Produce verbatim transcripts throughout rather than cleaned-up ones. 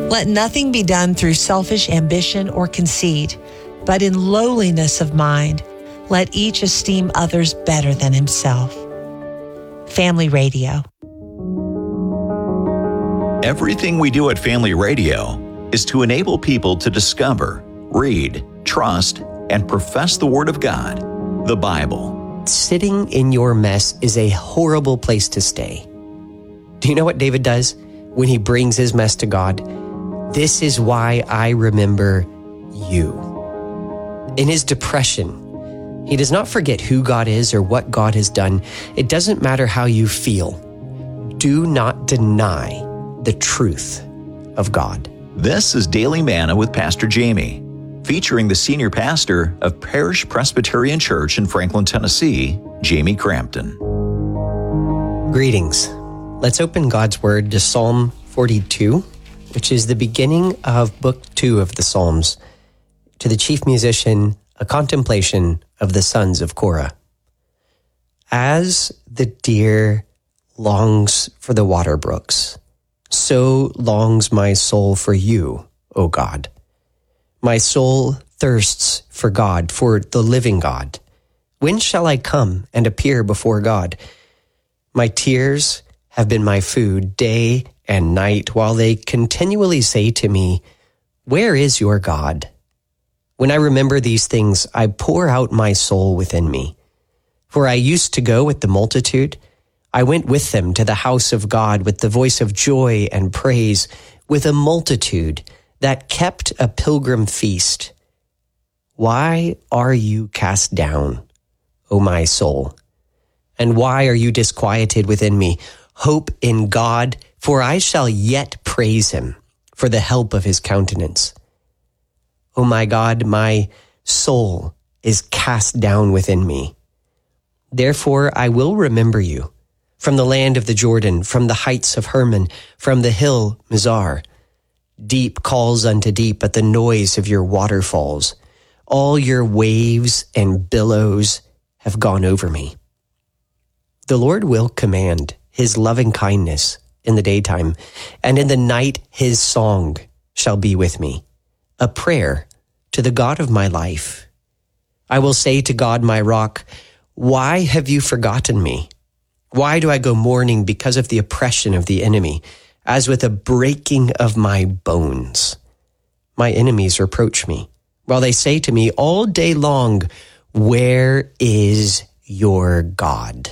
Let nothing be done through selfish ambition or conceit, but in lowliness of mind, let each esteem others better than himself. Family Radio. Everything we do at Family Radio is to enable people to discover, read, trust, and profess the Word of God, the Bible. Sitting in your mess is a horrible place to stay. Do you know what David does when he brings his mess to God? This is why I remember you. In his depression, he does not forget who God is or what God has done. It doesn't matter how you feel. Do not deny the truth of God. This is Daily Manna with Pastor Jamie, featuring the senior pastor of Parish Presbyterian Church in Franklin, Tennessee, Jamie Crampton. Greetings. Let's open God's Word to Psalm forty-two, which is the beginning of Book two of the Psalms. To the chief musician, a contemplation of the sons of Korah. As the deer longs for the water brooks, so longs my soul for you, O God. My soul thirsts for God, for the living God. When shall I come and appear before God? My tears have been my food day and night, while they continually say to me, where is your God? When I remember these things, I pour out my soul within me. For I used to go with the multitude. I went with them to the house of God with the voice of joy and praise, with a multitude that kept a pilgrim feast. Why are you cast down, O my soul? And why are you disquieted within me? Hope in God, for I shall yet praise him for the help of his countenance. O my God, my soul is cast down within me. Therefore I will remember you from the land of the Jordan, from the heights of Hermon, from the hill Mizar. Deep calls unto deep at the noise of your waterfalls. All your waves and billows have gone over me. The Lord will command his loving kindness in the daytime, and in the night his song shall be with me, a prayer to the God of my life. I will say to God, my rock, why have you forgotten me? Why do I go mourning because of the oppression of the enemy, as with a breaking of my bones? My enemies reproach me, while they say to me all day long, where is your God?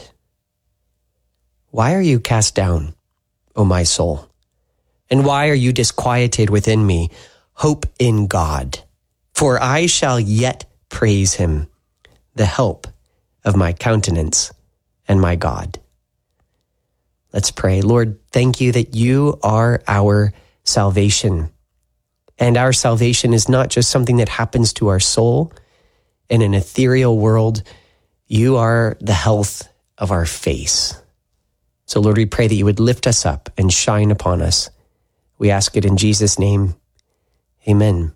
Why are you cast down, O my soul? And why are you disquieted within me? Hope in God, for I shall yet praise him, the help of my countenance and my God. Let's pray. Lord, thank you that you are our salvation. And our salvation is not just something that happens to our soul in an ethereal world. You are the health of our face. So Lord, we pray that you would lift us up and shine upon us. We ask it in Jesus' name. Amen.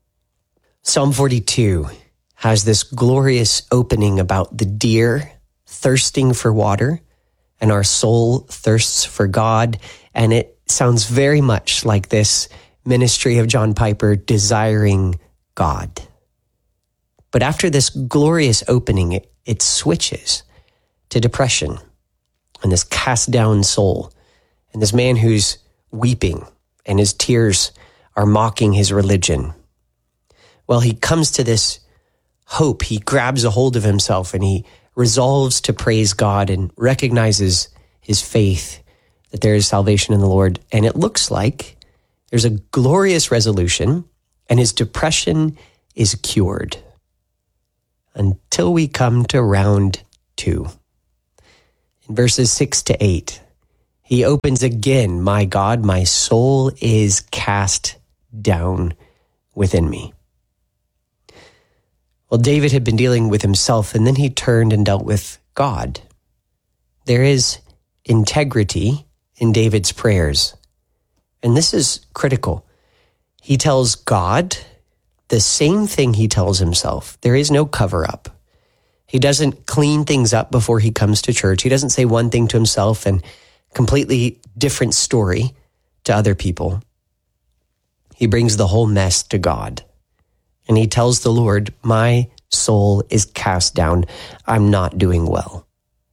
Psalm forty-two has this glorious opening about the deer thirsting for water, and our soul thirsts for God. And it sounds very much like this ministry of John Piper, desiring God. But after this glorious opening, it, it switches to depression and this cast down soul, and this man who's weeping and his tears are mocking his religion. Well, he comes to this hope. He grabs a hold of himself and he resolves to praise God and recognizes his faith that there is salvation in the Lord. And it looks like there's a glorious resolution and his depression is cured until we come to round two. In verses six to eight, he opens again, my God, my soul is cast down within me. Well, David had been dealing with himself, and then he turned and dealt with God. There is integrity in David's prayers, and this is critical. He tells God the same thing he tells himself. There is no cover-up. He doesn't clean things up before he comes to church. He doesn't say one thing to himself and completely different story to other people. he brings the whole mess to God. And he tells the Lord, my soul is cast down. I'm not doing well.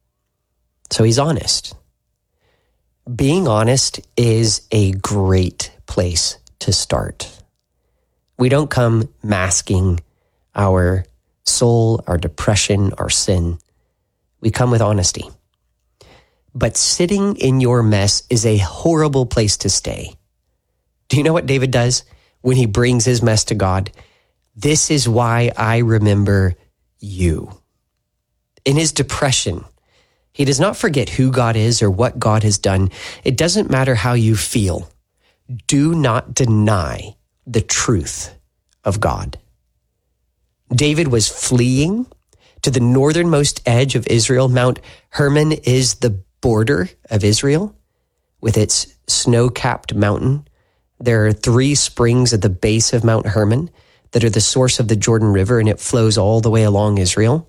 So he's honest. Being honest is a great place to start. We don't come masking our soul, our depression, our sin. We come with honesty. But sitting in your mess is a horrible place to stay. Do you know what David does when he brings his mess to God? This is why I remember you. In his depression, he does not forget who God is or what God has done. It doesn't matter how you feel. Do not deny the truth of God. David was fleeing to the northernmost edge of Israel. Mount Hermon is the border of Israel with its snow-capped mountain. There are three springs at the base of Mount Hermon that are the source of the Jordan River, and it flows all the way along Israel.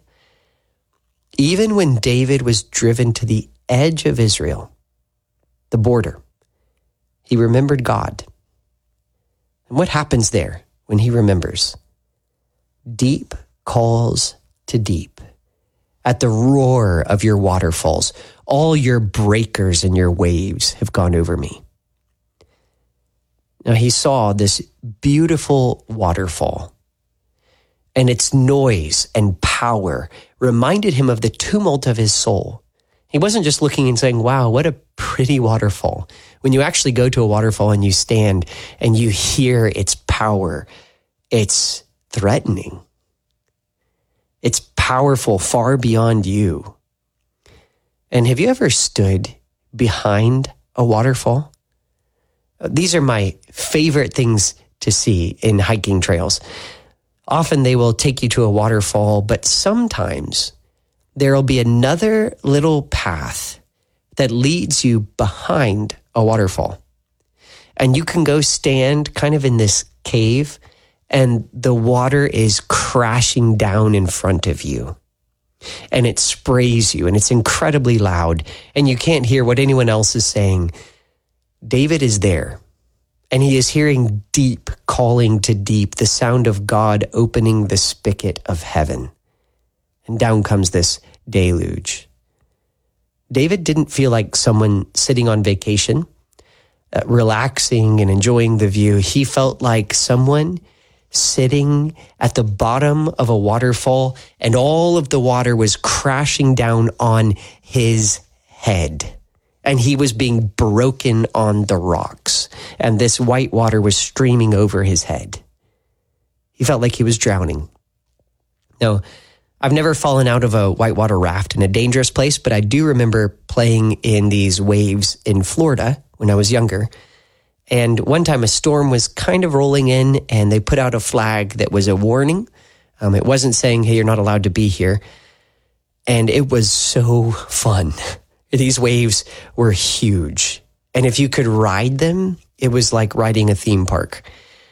Even when David was driven to the edge of Israel, the border, he remembered God. And what happens there when he remembers? Deep calls to deep. At the roar of your waterfalls, all your breakers and your waves have gone over me. Now he saw this beautiful waterfall, and its noise and power reminded him of the tumult of his soul. He wasn't just looking and saying, wow, what a pretty waterfall. When you actually go to a waterfall and you stand and you hear its power, it's threatening. It's powerful far beyond you. And have you ever stood behind a waterfall? These are my favorite things to see in hiking trails. Often they will take you to a waterfall, but sometimes there will be another little path that leads you behind a waterfall. And you can go stand kind of in this cave, and the water is crashing down in front of you. And it sprays you, and it's incredibly loud, and you can't hear what anyone else is saying. David is there, and he is hearing deep calling to deep, the sound of God opening the spigot of heaven. And down comes this deluge. David didn't feel like someone sitting on vacation, uh, relaxing and enjoying the view. He felt like someone sitting at the bottom of a waterfall, and all of the water was crashing down on his head. And he was being broken on the rocks, and this white water was streaming over his head. He felt like he was drowning. Now, I've never fallen out of a whitewater raft in a dangerous place, but I do remember playing in these waves in Florida when I was younger. And one time a storm was kind of rolling in, and they put out a flag that was a warning. Um, it wasn't saying, hey, you're not allowed to be here. And it was so fun. These waves were huge. And if you could ride them, it was like riding a theme park.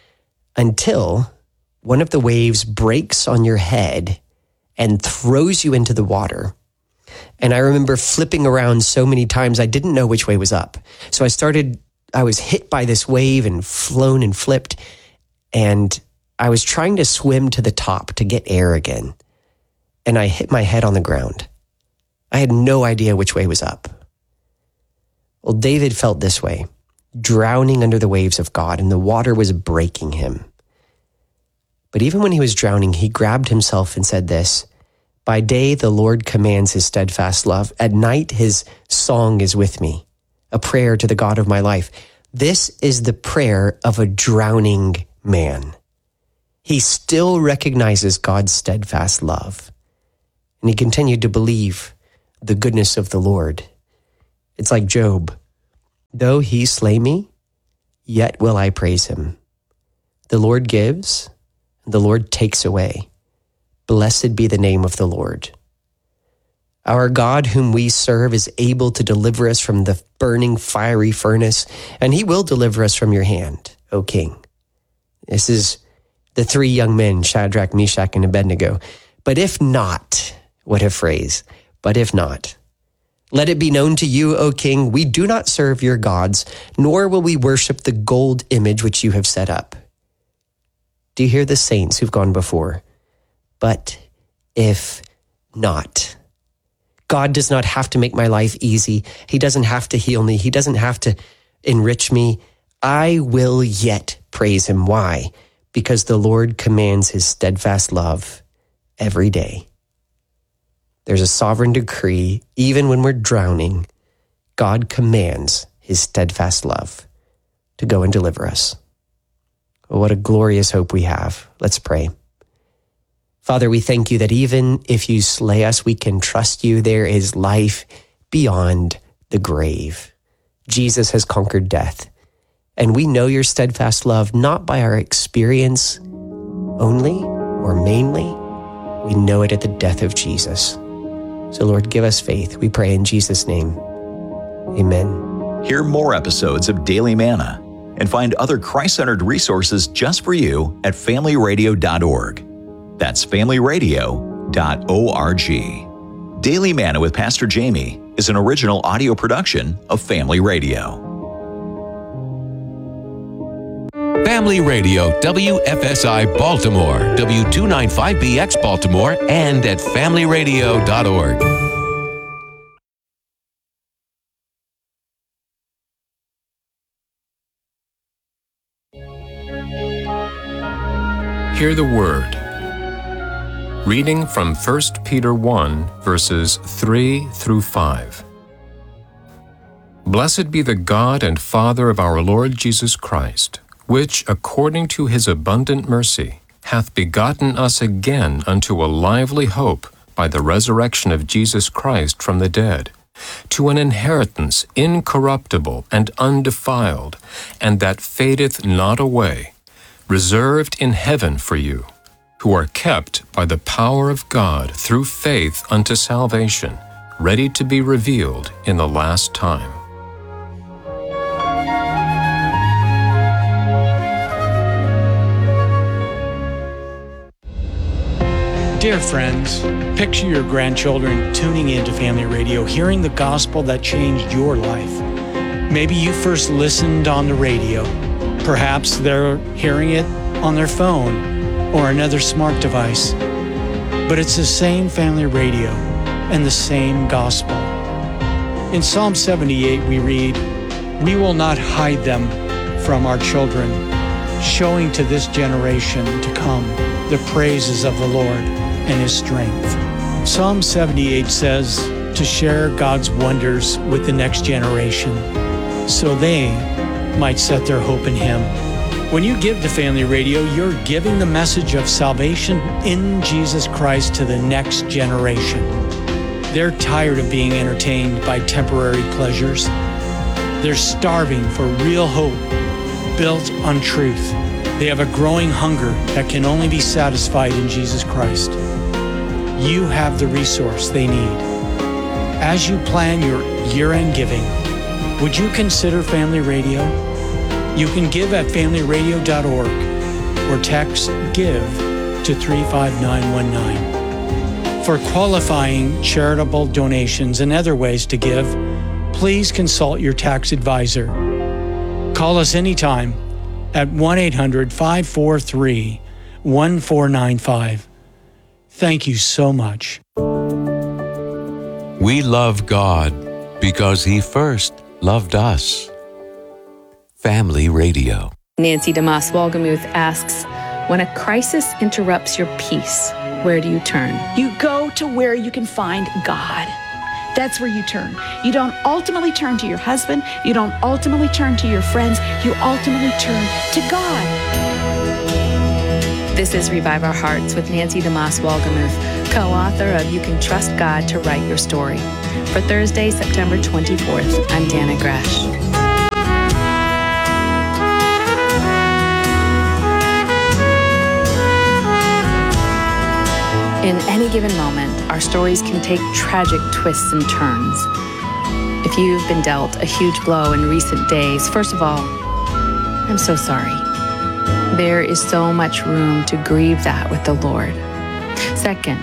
Until one of the waves breaks on your head and throws you into the water. And I remember flipping around so many times, I didn't know which way was up. So I started, I was hit by this wave and flown and flipped. And I was trying to swim to the top to get air again. And I hit my head on the ground. I had no idea which way was up. Well, David felt this way, drowning under the waves of God, and the water was breaking him. But even when he was drowning, he grabbed himself and said this, by day the Lord commands his steadfast love. At night his song is with me, a prayer to the God of my life. This is the prayer of a drowning man. He still recognizes God's steadfast love. And he continued to believe the goodness of the Lord. It's like Job. Though he slay me, yet will I praise him. The Lord gives, and the Lord takes away. Blessed be the name of the Lord. Our God whom we serve is able to deliver us from the burning fiery furnace, and he will deliver us from your hand, O King. This is the three young men, Shadrach, Meshach, and Abednego. But if not, what a phrase. But if not, Let it be known to you, O king, we do not serve your gods, nor will we worship the gold image which you have set up. Do you hear the saints who've gone before? But if not, God does not have to make my life easy. He doesn't have to heal me. He doesn't have to enrich me. I will yet praise him. Why? Because the Lord commands his steadfast love every day. There's a sovereign decree. Even when we're drowning, God commands his steadfast love to go and deliver us. What a glorious hope we have. Let's pray. Father, we thank you that even if you slay us, we can trust you. There is life beyond the grave. Jesus has conquered death. And we know your steadfast love not by our experience only or mainly. We know it at the death of Jesus. So Lord, give us faith. We pray in Jesus' name. Amen. Hear more episodes of Daily Manna and find other Christ-centered resources just for you at family radio dot org. That's family radio dot org. Daily Manna with Pastor Jamie is an original audio production of Family Radio. Family Radio, W F S I Baltimore, W two ninety-five B X Baltimore, and at family radio dot org. Hear the word. Reading from First Peter one, verses three through five. Blessed be the God and Father of our Lord Jesus Christ, which, according to his abundant mercy, hath begotten us again unto a lively hope by the resurrection of Jesus Christ from the dead, to an inheritance incorruptible and undefiled, and that fadeth not away, reserved in heaven for you, who are kept by the power of God through faith unto salvation, ready to be revealed in the last time. Dear friends, picture your grandchildren tuning into Family Radio, hearing the gospel that changed your life. Maybe you first listened on the radio. Perhaps they're hearing it on their phone or another smart device. But it's the same Family Radio and the same gospel. In Psalm seventy-eight we read, "We will not hide them from our children, showing to this generation to come the praises of the Lord and his strength." Psalm seventy-eight says to share God's wonders with the next generation so they might set their hope in him. When you give to Family Radio, you're giving the message of salvation in Jesus Christ to the next generation. They're tired of being entertained by temporary pleasures. They're starving for real hope built on truth. They have a growing hunger that can only be satisfied in Jesus Christ. You have the resource they need. As you plan your year-end giving, would you consider Family Radio? You can give at family radio dot org or text GIVE to three five nine one nine. For qualifying charitable donations and other ways to give, please consult your tax advisor. Call us anytime at one eight hundred five four three one four nine five. Thank you so much. We love God because he first loved us. Family Radio. Nancy DeMoss Walgemuth asks, when a crisis interrupts your peace, where do you turn? You go to where you can find God. That's where you turn. You don't ultimately turn to your husband. You don't ultimately turn to your friends. You ultimately turn to God. This is Revive Our Hearts with Nancy DeMoss Walgemuth, co-author of You Can Trust God to Write Your Story. For Thursday, September twenty-fourth, I'm Dana Gresh. In any given moment, our stories can take tragic twists and turns. If you've been dealt a huge blow in recent days, first of all, I'm so sorry. There is so much room to grieve that with the Lord. Second,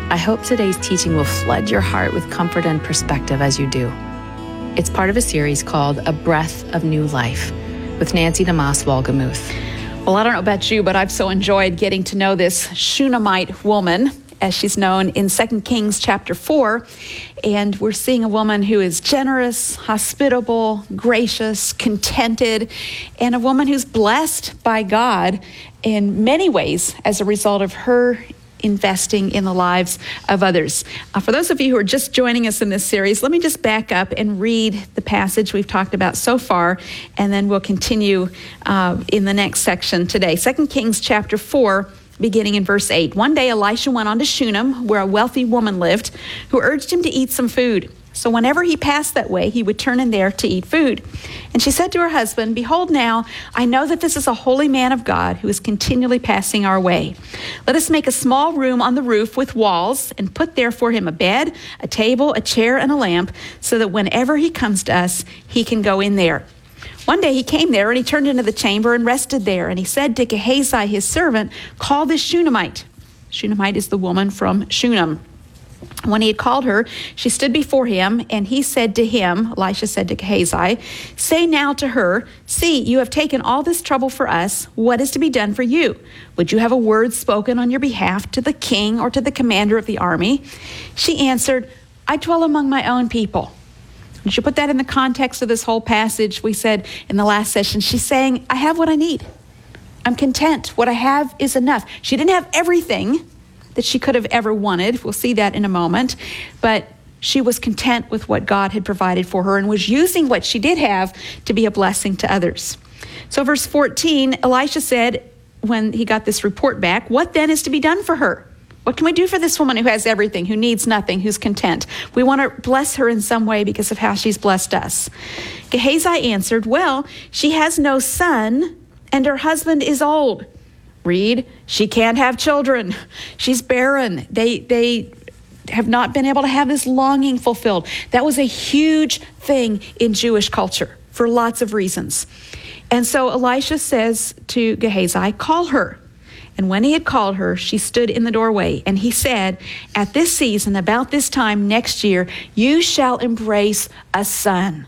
I hope today's teaching will flood your heart with comfort and perspective as you do. It's part of a series called A Breath of New Life with Nancy DeMoss Wolgemuth. Well, I don't know about you, but I've so enjoyed getting to know this Shunammite woman, as she's known in Second Kings chapter four. And we're seeing a woman who is generous, hospitable, gracious, contented, and a woman who's blessed by God in many ways as a result of her investing in the lives of others. Uh, for those of you who are just joining us in this series, let me just back up and read the passage we've talked about so far, and then we'll continue uh, in the next section today. Second Kings chapter four, beginning in verse eight. One day Elisha went on to Shunem, where a wealthy woman lived, who urged him to eat some food. So whenever he passed that way, he would turn in there to eat food. And she said to her husband, "Behold now, I know that this is a holy man of God who is continually passing our way. Let us make a small room on the roof with walls and put there for him a bed, a table, a chair, and a lamp, so that whenever he comes to us, he can go in there." One day he came there, and he turned into the chamber and rested there. And he said to Gehazi, his servant, "Call this Shunammite." Shunammite is the woman from Shunem. When he had called her, she stood before him, and he said to him, Elisha said to Gehazi, "Say now to her, see, you have taken all this trouble for us. What is to be done for you? Would you have a word spoken on your behalf to the king or to the commander of the army?" She answered, "I dwell among my own people." You should put that in the context of this whole passage. We said in the last session, she's saying, I have what I need. I'm content. What I have is enough. She didn't have everything that she could have ever wanted. We'll see that in a moment. But she was content with what God had provided for her and was using what she did have to be a blessing to others. So verse fourteen, Elisha said, when he got this report back, "What then is to be done for her? What can we do for this woman who has everything, who needs nothing, who's content? We want to bless her in some way because of how she's blessed us." Gehazi answered, "Well, she has no son, and her husband is old." Read, she can't have children. She's barren. They, they have not been able to have this longing fulfilled. That was a huge thing in Jewish culture for lots of reasons. And so Elisha says to Gehazi, "Call her." And when he had called her, she stood in the doorway. And he said, "At this season, about this time next year, you shall embrace a son."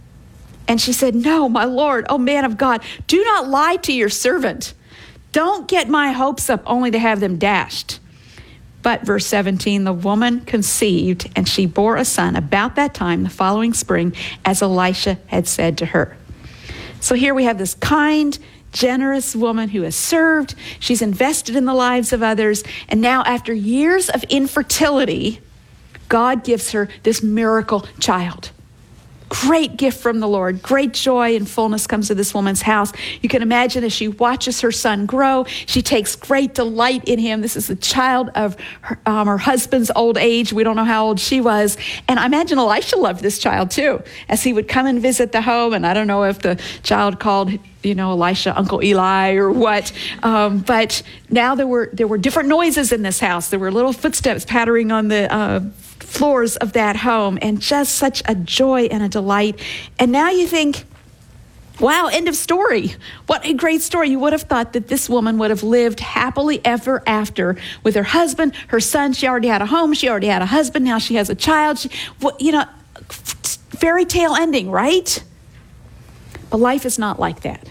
And she said, "No, my Lord, O man of God, do not lie to your servant. Don't get my hopes up only to have them dashed." But verse seventeen, the woman conceived, and she bore a son about that time, the following spring, as Elisha had said to her. So here we have this kind, generous woman who has served. She's invested in the lives of others. And now after years of infertility, God gives her this miracle child. Great gift from the Lord. Great joy and fullness comes to this woman's house. You can imagine as she watches her son grow, she takes great delight in him. This is the child of her, um, her husband's old age. We don't know how old she was. And I imagine Elisha loved this child too, as he would come and visit the home. And I don't know if the child called, you know, Elisha Uncle Eli or what. Um, but now there were there were different noises in this house. There were little footsteps pattering on the uh, floors of that home, and just such a joy and a delight. And now you think, wow, end of story. What a great story. You would have thought that this woman would have lived happily ever after with her husband, her son. She already had a home. She already had a husband. Now she has a child. She, well, you know, fairy tale ending, right? But life is not like that.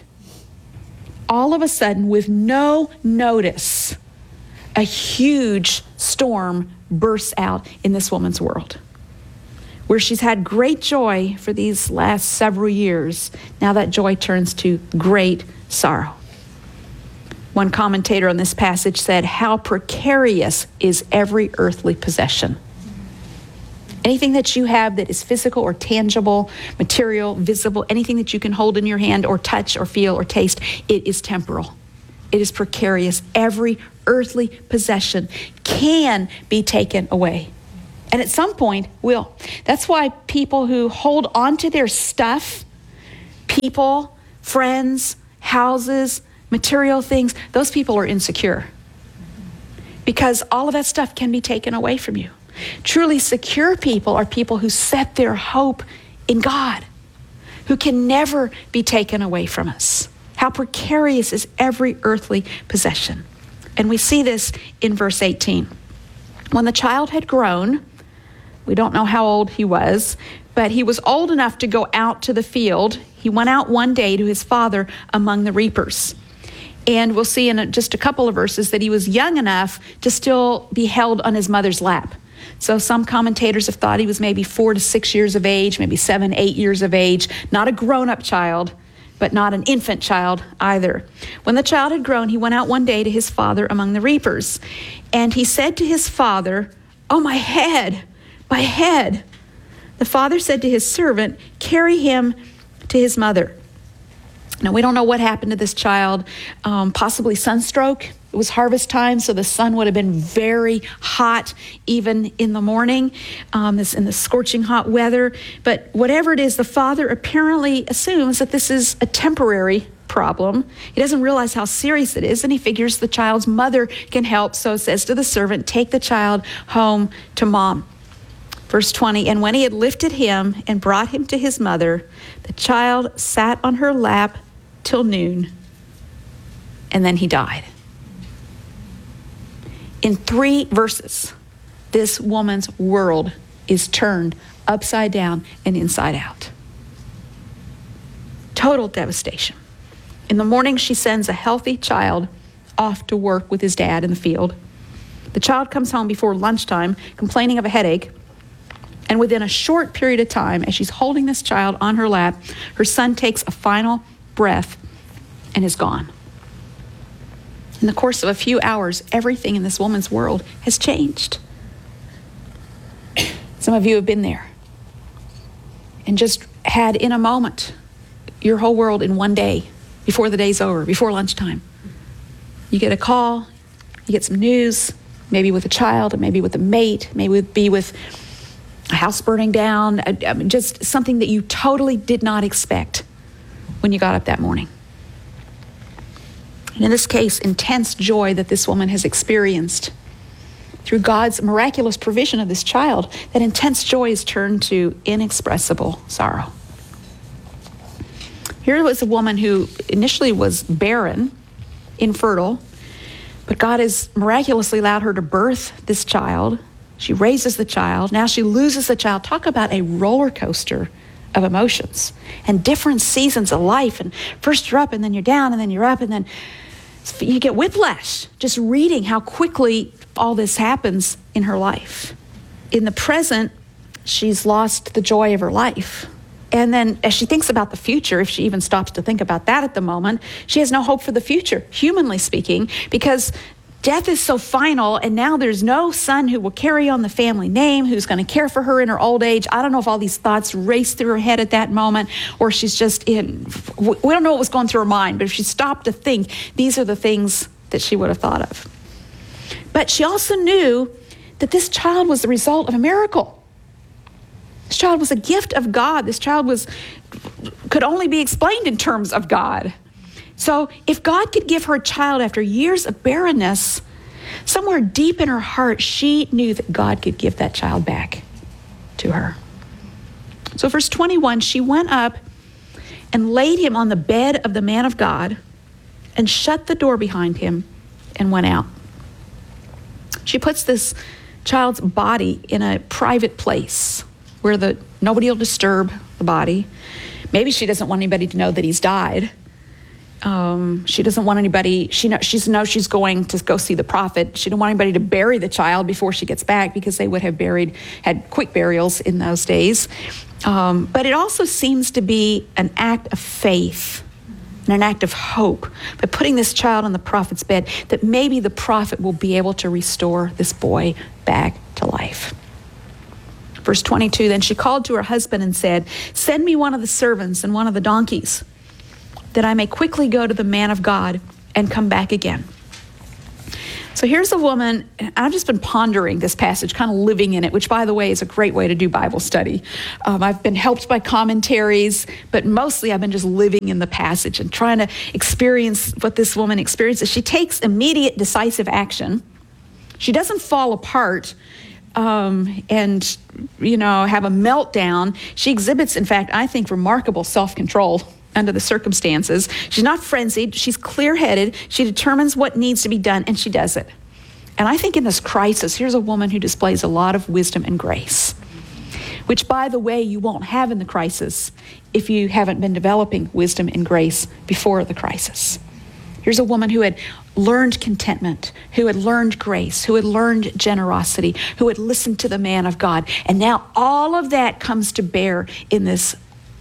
All of a sudden, with no notice, a huge storm bursts out in this woman's world. Where she's had great joy for these last several years, now that joy turns to great sorrow. One commentator on this passage said, "How precarious is every earthly possession." Anything that you have that is physical or tangible, material, visible, anything that you can hold in your hand or touch or feel or taste, it is temporal. It is precarious. Every earthly possession can be taken away. And at some point will. That's why people who hold on to their stuff, people, friends, houses, material things, those people are insecure. Because all of that stuff can be taken away from you. Truly secure people are people who set their hope in God, who can never be taken away from us. How precarious is every earthly possession. And we see this in verse eighteen. When the child had grown, we don't know how old he was, but he was old enough to go out to the field. He went out one day to his father among the reapers. And we'll see in a, just a couple of verses that he was young enough to still be held on his mother's lap. So some commentators have thought he was maybe four to six years of age, maybe seven, eight years of age, not a grown-up child, but not an infant child either. When the child had grown, he went out one day to his father among the reapers. And he said to his father, "Oh, my head, my head." The father said to his servant, "Carry him to his mother." Now, we don't know what happened to this child, um, possibly sunstroke. It was harvest time, so the sun would have been very hot even in the morning, um, this, in the scorching hot weather. But whatever it is, the father apparently assumes that this is a temporary problem. He doesn't realize how serious it is, and he figures the child's mother can help, so says to the servant, "Take the child home to mom." Verse twenty, and when he had lifted him and brought him to his mother, the child sat on her lap till noon, and then he died. In three verses, this woman's world is turned upside down and inside out. Total devastation. In the morning, she sends a healthy child off to work with his dad in the field. The child comes home before lunchtime, complaining of a headache. And within a short period of time, as she's holding this child on her lap, her son takes a final breath and is gone. In the course of a few hours, everything in this woman's world has changed. Some of you have been there and just had in a moment your whole world in one day, before the day's over, before lunchtime. You get a call, you get some news, maybe with a child, maybe with a mate, maybe be with a house burning down, I mean, just something that you totally did not expect when you got up that morning. And in this case, intense joy that this woman has experienced through God's miraculous provision of this child, that intense joy is turned to inexpressible sorrow. Here was a woman who initially was barren, infertile, but God has miraculously allowed her to birth this child. She raises the child. Now she loses the child. Talk about a roller coaster of emotions and different seasons of life. And first you're up, and then you're down, and then you're up, and then you get whiplash just reading how quickly all this happens in her life. In the present, she's lost the joy of her life. And then as she thinks about the future, if she even stops to think about that at the moment, she has no hope for the future, humanly speaking, because death is so final, and now there's no son who will carry on the family name, who's going to care for her in her old age. I don't know if all these thoughts race through her head at that moment, or she's just in, we don't know what was going through her mind, but if she stopped to think, these are the things that she would have thought of. But she also knew that this child was the result of a miracle. This child was a gift of God. This child was could only be explained in terms of God. So if God could give her a child after years of barrenness, somewhere deep in her heart, she knew that God could give that child back to her. So verse twenty-one, she went up and laid him on the bed of the man of God and shut the door behind him and went out. She puts this child's body in a private place where the nobody will disturb the body. Maybe she doesn't want anybody to know that he's died. Um, she doesn't want anybody, she know, she's knows she's going to go see the prophet. She didn't want anybody to bury the child before she gets back, because they would have buried, had quick burials in those days. Um, but it also seems to be an act of faith and an act of hope by putting this child on the prophet's bed, that maybe the prophet will be able to restore this boy back to life. Verse twenty-two, then she called to her husband and said, "Send me one of the servants and one of the donkeys, that I may quickly go to the man of God and come back again." So here's a woman, and I've just been pondering this passage, kind of living in it, which, by the way, is a great way to do Bible study. Um, I've been helped by commentaries, but mostly I've been just living in the passage and trying to experience what this woman experiences. She takes immediate, decisive action. She doesn't fall apart um, and, you know, have a meltdown. She exhibits, in fact, I think, remarkable self-control under the circumstances. She's not frenzied. She's clear-headed. She determines what needs to be done, and she does it. And I think in this crisis, here's a woman who displays a lot of wisdom and grace, which, by the way, you won't have in the crisis if you haven't been developing wisdom and grace before the crisis. Here's a woman who had learned contentment, who had learned grace, who had learned generosity, who had listened to the man of God. And now all of that comes to bear in this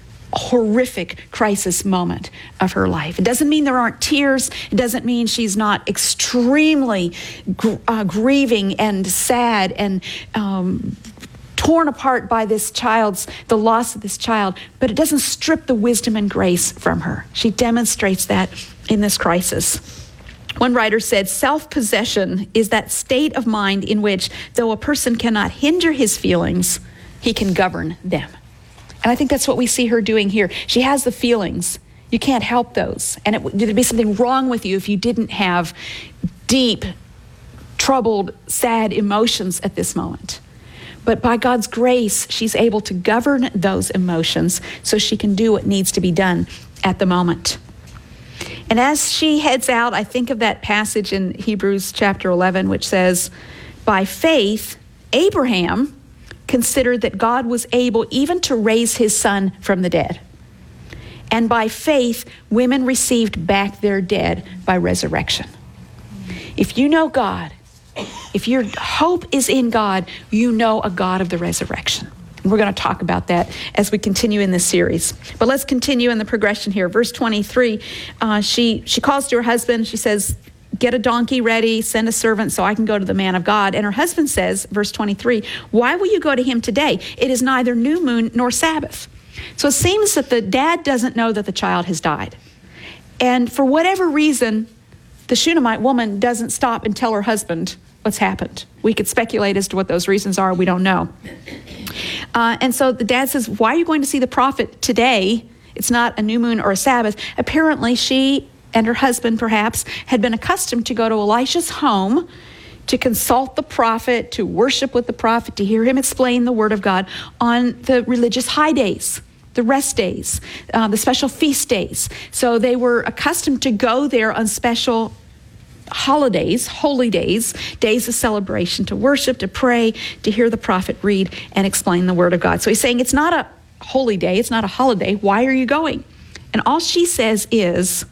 horrific crisis moment of her life. It doesn't mean there aren't tears. It doesn't mean she's not extremely gr- uh, grieving and sad and um, torn apart by this child's, the loss of this child, but it doesn't strip the wisdom and grace from her. She demonstrates that in this crisis. One writer said, self-possession is that state of mind in which, though a person cannot hinder his feelings, he can govern them. And I think that's what we see her doing here. She has the feelings. You can't help those. And it, there'd be something wrong with you if you didn't have deep, troubled, sad emotions at this moment. But by God's grace, she's able to govern those emotions so she can do what needs to be done at the moment. And as she heads out, I think of that passage in Hebrews chapter eleven, which says, by faith, Abraham considered that God was able even to raise his son from the dead. And by faith, women received back their dead by resurrection. If you know God, if your hope is in God, you know a God of the resurrection. We're going to talk about that as we continue in this series. But let's continue in the progression here. Verse twenty-three, uh, she, she calls to her husband. She says, get a donkey ready, send a servant so I can go to the man of God. And her husband says, verse twenty-three, why will you go to him today? It is neither new moon nor Sabbath. So it seems that the dad doesn't know that the child has died. And for whatever reason, the Shunammite woman doesn't stop and tell her husband what's happened. We could speculate as to what those reasons are. We don't know. Uh, and so the dad says, why are you going to see the prophet today? It's not a new moon or a Sabbath. Apparently she and her husband perhaps had been accustomed to go to Elisha's home to consult the prophet, to worship with the prophet, to hear him explain the word of God on the religious high days, the rest days, uh, the special feast days. So they were accustomed to go there on special holidays, holy days, days of celebration, to worship, to pray, to hear the prophet read and explain the word of God. So he's saying it's not a holy day, it's not a holiday. Why are you going? And all she says is,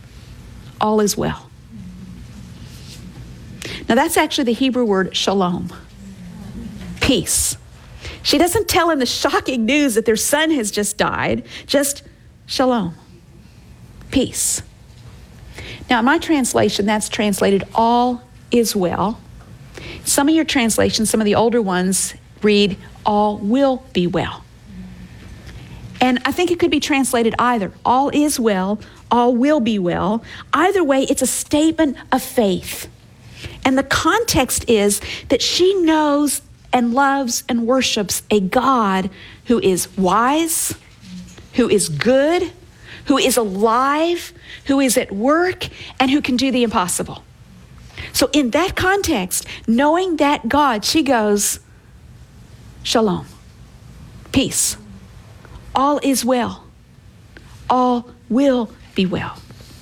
all is well. Now that's actually the Hebrew word shalom, peace. She doesn't tell him the shocking news that their son has just died, just shalom, peace. Now in my translation, that's translated all is well. Some of your translations, some of the older ones read all will be well. And I think it could be translated either. All is well, all will be well. Either way, it's a statement of faith. And the context is that she knows and loves and worships a God who is wise, who is good, who is alive, who is at work, and who can do the impossible. So in that context, knowing that God, she goes, shalom, peace. All is well. All will be well.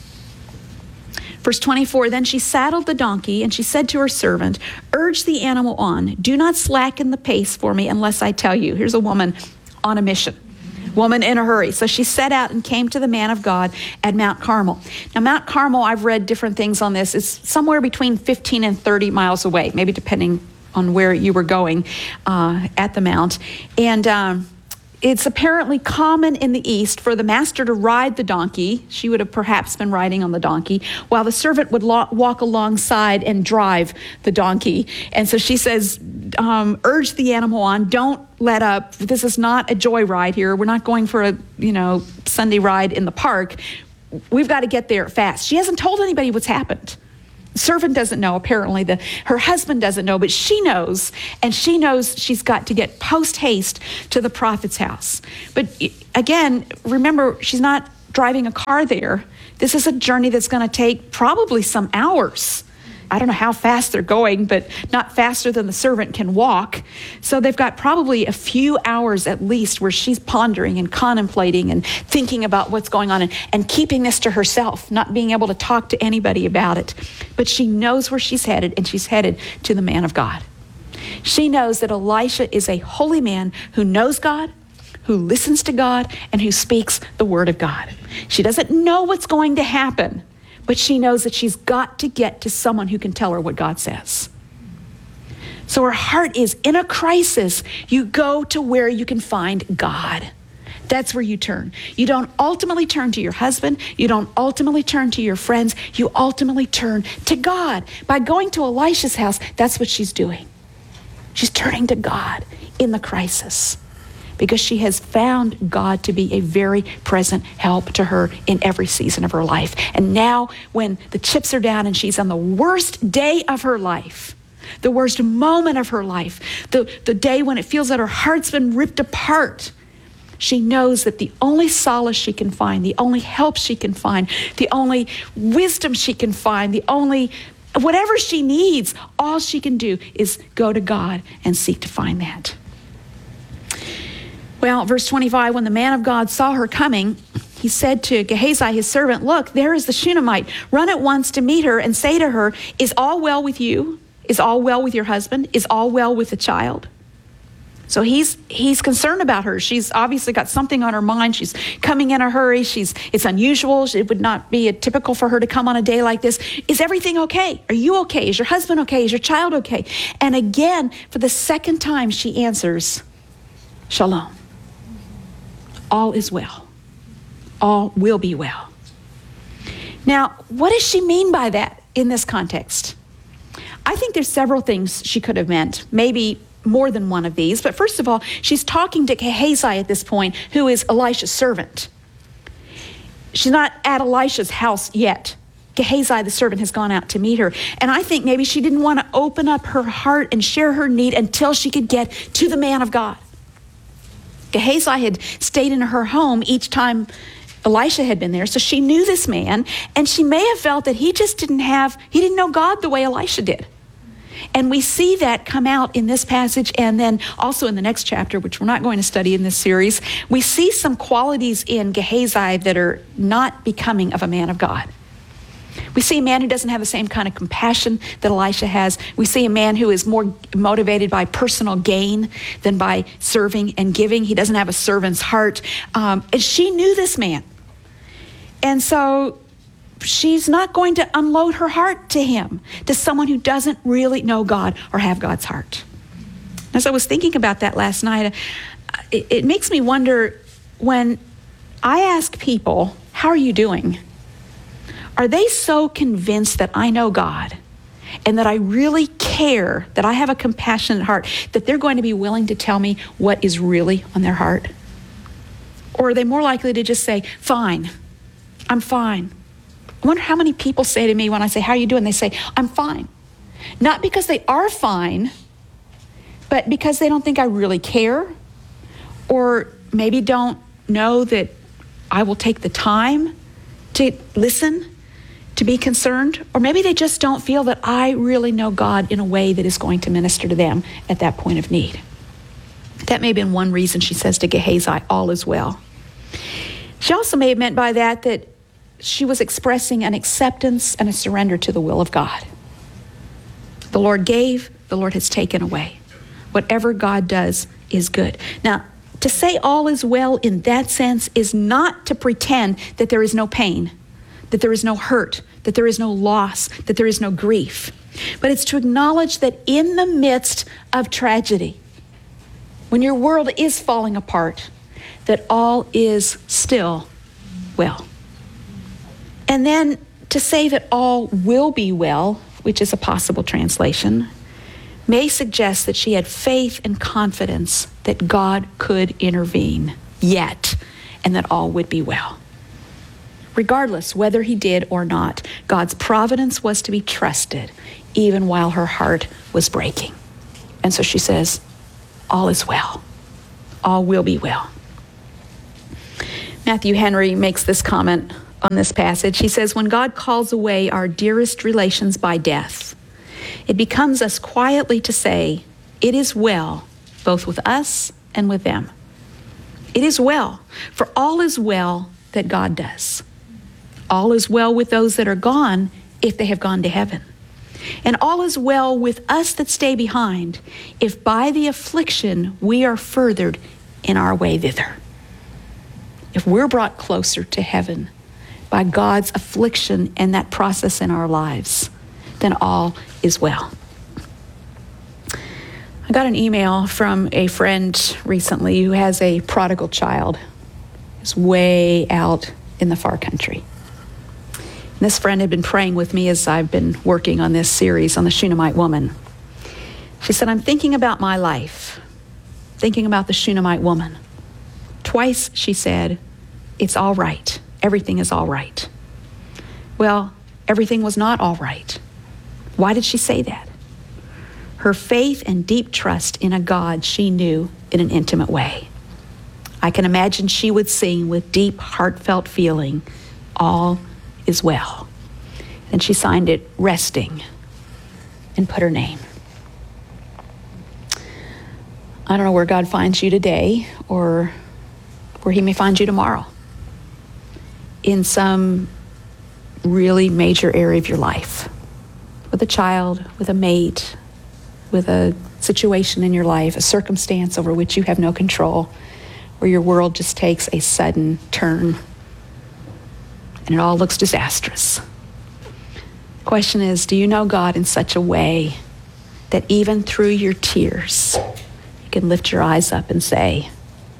Verse twenty-four, then she saddled the donkey and she said to her servant, urge the animal on. Do not slacken the pace for me unless I tell you. Here's a woman on a mission. Woman in a hurry. So she set out and came to the man of God at Mount Carmel. Now, Mount Carmel, I've read different things on this. It's somewhere between fifteen and thirty miles away, maybe depending on where you were going uh, at the mount. And um, it's apparently common in the East for the master to ride the donkey. She would have perhaps been riding on the donkey, while the servant would lo- walk alongside and drive the donkey. And so she says, um, urge the animal on. Don't let up. This is not a joyride here. We're not going for a, you know, Sunday ride in the park. We've got to get there fast. She hasn't told anybody what's happened. The servant doesn't know, apparently. The, her husband doesn't know, but she knows, and she knows she's got to get post-haste to the prophet's house. But again, remember, she's not driving a car there. This is a journey that's going to take probably some hours I don't know how fast they're going, but not faster than the servant can walk. So they've got probably a few hours at least where she's pondering and contemplating and thinking about what's going on and, and keeping this to herself, not being able to talk to anybody about it. But she knows where she's headed, and she's headed to the man of God. She knows that Elisha is a holy man who knows God, who listens to God, and who speaks the word of God. She doesn't know what's going to happen, but she knows that she's got to get to someone who can tell her what God says. So her heart is in a crisis. You go to where you can find God. That's where you turn. You don't ultimately turn to your husband. You don't ultimately turn to your friends. You ultimately turn to God. By going to Elisha's house, that's what she's doing. She's turning to God in the crisis, because she has found God to be a very present help to her in every season of her life. And now when the chips are down and she's on the worst day of her life, the worst moment of her life, the, the day when it feels that her heart's been ripped apart, she knows that the only solace she can find, the only help she can find, the only wisdom she can find, the only whatever she needs, all she can do is go to God and seek to find that. Well, verse twenty-five, when the man of God saw her coming, he said to Gehazi, his servant, look, there is the Shunammite. Run at once to meet her and say to her, is all well with you? Is all well with your husband? Is all well with the child? So he's he's concerned about her. She's obviously got something on her mind. She's coming in a hurry. She's it's unusual. It would not be a typical for her to come on a day like this. Is everything okay? Are you okay? Is your husband okay? Is your child okay? And again, for the second time, she answers, Shalom. All is well. All will be well. Now, what does she mean by that in this context? I think there's several things she could have meant, maybe more than one of these. But first of all, she's talking to Gehazi at this point, who is Elisha's servant. She's not at Elisha's house yet. Gehazi, the servant, has gone out to meet her. And I think maybe she didn't want to open up her heart and share her need until she could get to the man of God. Gehazi had stayed in her home each time Elisha had been there, so she knew this man, and she may have felt that he just didn't have, he didn't know God the way Elisha did. And we see that come out in this passage, and then also in the next chapter, which we're not going to study in this series. We see some qualities in Gehazi that are not becoming of a man of God. We see a man who doesn't have the same kind of compassion that Elisha has. We see a man who is more motivated by personal gain than by serving and giving. He doesn't have a servant's heart. Um, and she knew this man. And so she's not going to unload her heart to him, to someone who doesn't really know God or have God's heart. As I was thinking about that last night, it, it makes me wonder, when I ask people, how are you doing? Are they so convinced that I know God and that I really care, that I have a compassionate heart, that they're going to be willing to tell me what is really on their heart? Or are they more likely to just say, fine, I'm fine? I wonder how many people say to me when I say, how are you doing? They say, I'm fine. Not because they are fine, but because they don't think I really care, or maybe don't know that I will take the time to listen, to be concerned, or maybe they just don't feel that I really know God in a way that is going to minister to them at that point of need. That may have been one reason she says to Gehazi, all is well. She also may have meant by that that she was expressing an acceptance and a surrender to the will of God. The Lord gave, the Lord has taken away. Whatever God does is good. Now, to say all is well in that sense is not to pretend that there is no pain, that there is no hurt, that there is no loss, that there is no grief. But it's to acknowledge that in the midst of tragedy, when your world is falling apart, that all is still well. And then to say that all will be well, which is a possible translation, may suggest that she had faith and confidence that God could intervene yet, and that all would be well. Regardless whether he did or not, God's providence was to be trusted, even while her heart was breaking. And so she says, all is well. All will be well. Matthew Henry makes this comment on this passage. He says, when God calls away our dearest relations by death, it becomes us quietly to say, it is well, both with us and with them. It is well, for all is well that God does. All is well with those that are gone if they have gone to heaven. And all is well with us that stay behind if by the affliction we are furthered in our way thither. If we're brought closer to heaven by God's affliction and that process in our lives, then all is well. I got an email from a friend recently who has a prodigal child. He's way out in the far country. And this friend had been praying with me as I've been working on this series on the Shunammite woman. She said, I'm thinking about my life, thinking about the Shunammite woman. Twice she said, it's all right. Everything is all right. Well, everything was not all right. Why did she say that? Her faith and deep trust in a God she knew in an intimate way. I can imagine she would sing with deep, heartfelt feeling, all is well. And she signed it resting and put her name. I don't know where God finds you today or where he may find you tomorrow in some really major area of your life, with a child, with a mate, with a situation in your life, a circumstance over which you have no control, where your world just takes a sudden turn and it all looks disastrous. The question is, do you know God in such a way that even through your tears, you can lift your eyes up and say,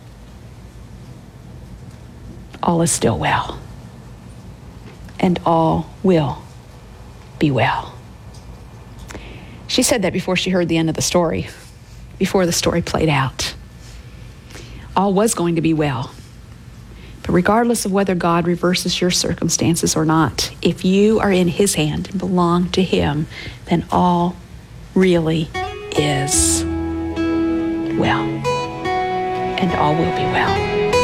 all is still well, and all will be well. She said that before she heard the end of the story, before the story played out. All was going to be well. But regardless of whether God reverses your circumstances or not, if you are in his hand and belong to him, then all really is well. And all will be well.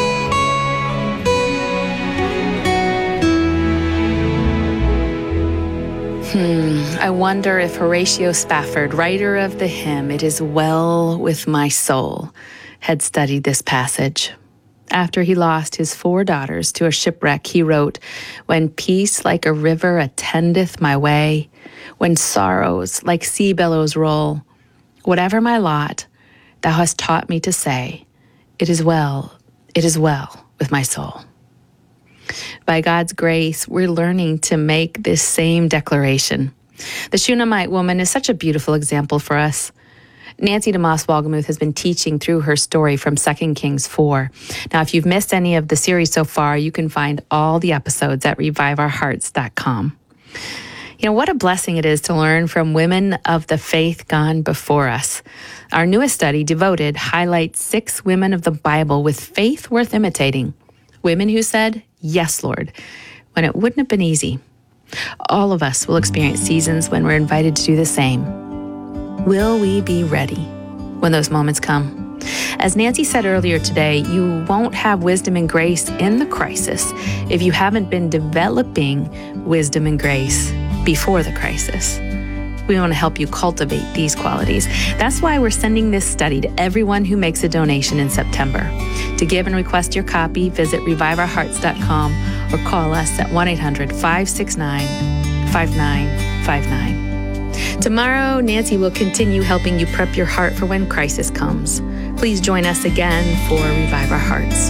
Hmm, I wonder if Horatio Spafford, writer of the hymn, It Is Well With My Soul, had studied this passage. After he lost his four daughters to a shipwreck, he wrote, when peace like a river attendeth my way, when sorrows like sea billows roll, whatever my lot, thou hast taught me to say, it is well, it is well with my soul. By God's grace, we're learning to make this same declaration. The Shunammite woman is such a beautiful example for us. Nancy DeMoss Wolgemuth has been teaching through her story from Second Kings four. Now, if you've missed any of the series so far, you can find all the episodes at revive our hearts dot com. You know, what a blessing it is to learn from women of the faith gone before us. Our newest study, Devoted, highlights six women of the Bible with faith worth imitating. Women who said, yes, Lord, when it wouldn't have been easy. All of us will experience seasons when we're invited to do the same. Will we be ready when those moments come? As Nancy said earlier today, you won't have wisdom and grace in the crisis if you haven't been developing wisdom and grace before the crisis. We want to help you cultivate these qualities. That's why we're sending this study to everyone who makes a donation in September. To give and request your copy, visit revive our hearts dot com or call us at one eight hundred, five six nine, five nine five nine. Tomorrow, Nancy will continue helping you prep your heart for when crisis comes. Please join us again for Revive Our Hearts.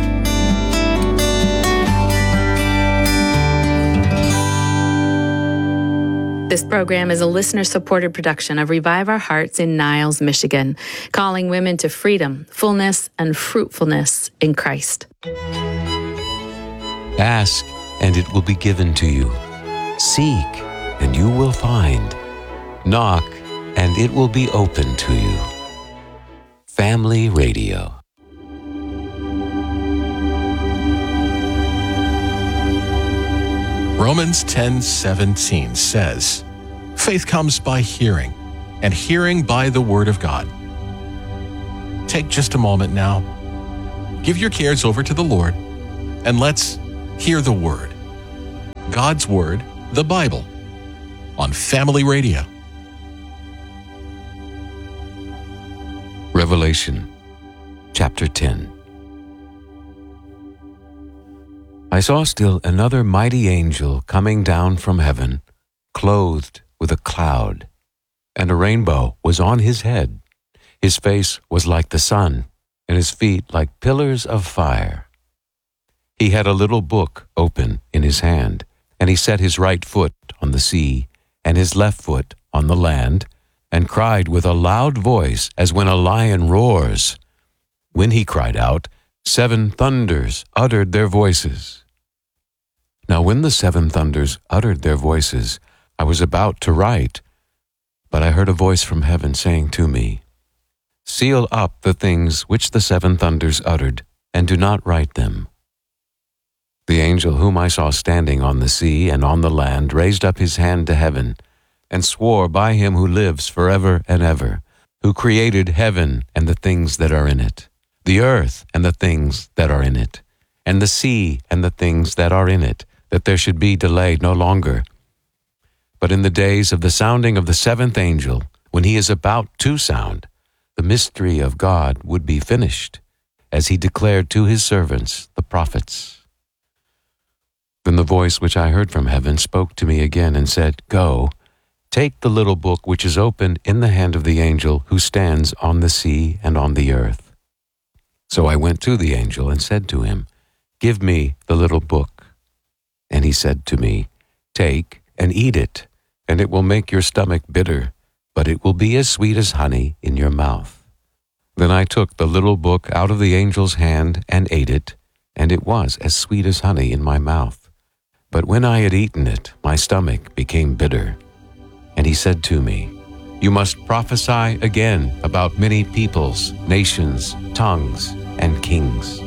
This program is a listener-supported production of Revive Our Hearts in Niles, Michigan, calling women to freedom, fullness, and fruitfulness in Christ. Ask, and it will be given to you. Seek, and you will find. Knock, and it will be open to you. Family Radio. Romans ten seventeen says, faith comes by hearing, and hearing by the Word of God. Take just a moment now. Give your cares over to the Lord, and let's hear the Word. God's Word, the Bible, on Family Radio. Revelation chapter ten. I saw still another mighty angel coming down from heaven, clothed with a cloud, and a rainbow was on his head. His face was like the sun, and his feet like pillars of fire. He had a little book open in his hand, and he set his right foot on the sea, and his left foot on the land, and cried with a loud voice as when a lion roars. When he cried out, seven thunders uttered their voices. Now when the seven thunders uttered their voices, I was about to write, but I heard a voice from heaven saying to me, Seal up the things which the seven thunders uttered, and do not write them. The angel whom I saw standing on the sea and on the land raised up his hand to heaven, and swore by him who lives forever and ever, who created heaven and the things that are in it, the earth and the things that are in it, and the sea and the things that are in it, that there should be delay no longer. But in the days of the sounding of the seventh angel, when he is about to sound, the mystery of God would be finished, as he declared to his servants, the prophets. Then the voice which I heard from heaven spoke to me again and said, Go, take the little book which is opened in the hand of the angel who stands on the sea and on the earth. So I went to the angel and said to him, Give me the little book. And he said to me, Take and eat it, and it will make your stomach bitter, but it will be as sweet as honey in your mouth. Then I took the little book out of the angel's hand and ate it, and it was as sweet as honey in my mouth. But when I had eaten it, my stomach became bitter. And he said to me, You must prophesy again about many peoples, nations, tongues, and kings.